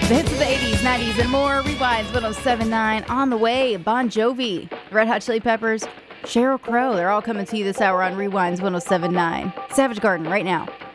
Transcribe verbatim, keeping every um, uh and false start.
The hits of the eighties, nineties, and more. Rewinds one oh seven point nine on the way. Bon Jovi, Red Hot Chili Peppers, Sheryl Crow. They're all coming to you this hour on Rewinds one oh seven point nine. Savage Garden right now.